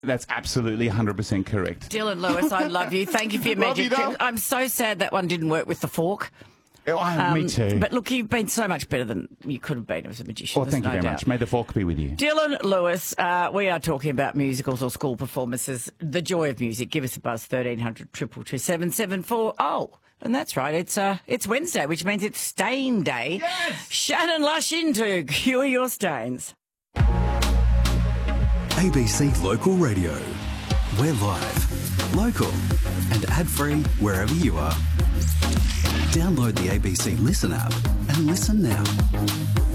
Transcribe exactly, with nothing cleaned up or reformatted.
That's absolutely one hundred percent correct. Dylan Lewis, I love you. Thank you for your Love magic you, though. trick. I'm so sad that one didn't work with the fork. Oh, Um, me too. But look, you've been so much better than you could have been as a magician. Well, there's thank you no very doubt. much. May the fork be with you. Dylan Lewis, uh, we are talking about musicals or school performances. The joy of music. Give us a buzz, thirteen hundred, two two two, seven seven four. Oh, and that's right. It's uh, it's Wednesday, which means it's Stain Day. Yes! Shannon Lush into Cure Your Stains. A B C Local Radio. We're live, local, and ad-free wherever you are. Download the A B C Listen app and listen now.